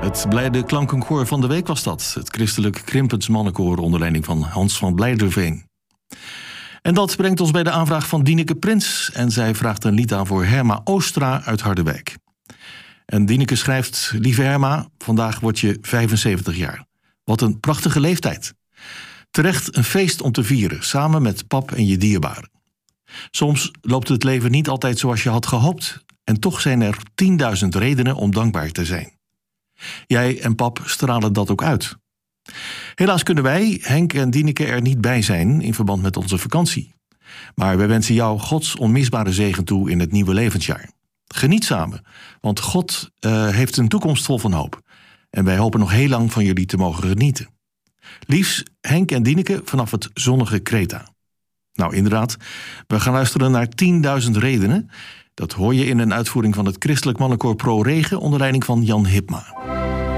Het blijde klankenkoor van de week was dat. Het christelijk Krimpens mannenkoor onder leiding van Hans van Blijderveen. En dat brengt ons bij de aanvraag van Dieneke Prins. En zij vraagt een lied aan voor Herma Oostra uit Harderwijk. En Dieneke schrijft: lieve Herma, vandaag word je 75 jaar. Wat een prachtige leeftijd. Terecht een feest om te vieren, samen met pap en je dierbaren. Soms loopt het leven niet altijd zoals je had gehoopt. En toch zijn er 10.000 redenen om dankbaar te zijn. Jij en pap stralen dat ook uit. Helaas kunnen wij, Henk en Dieneke, er niet bij zijn in verband met onze vakantie. Maar wij wensen jou Gods onmisbare zegen toe in het nieuwe levensjaar. Geniet samen, want God heeft een toekomst vol van hoop. En wij hopen nog heel lang van jullie te mogen genieten. Liefs, Henk en Dieneke vanaf het zonnige Kreta. Nou, inderdaad, we gaan luisteren naar 10.000 redenen. Dat hoor je in een uitvoering van het christelijk mannenkoor Pro Regen onder leiding van Jan Hipma.